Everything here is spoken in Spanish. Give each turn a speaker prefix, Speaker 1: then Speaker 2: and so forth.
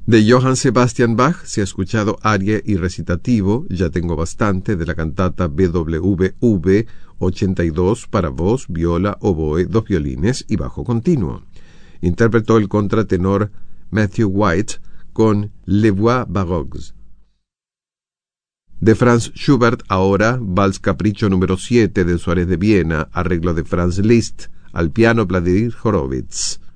Speaker 1: De Johann Sebastian Bach se ha escuchado aria y recitativo, Ya tengo bastante, de la cantata BWV 82 para voz, viola, oboe, dos violines y bajo continuo. Interpretó el contratenor Matthew White con Les Voix Baroques. De Franz Schubert ahora, Vals Capricho número 7 de Suárez de Viena, arreglo de Franz Liszt, al piano Vladimir Horowitz.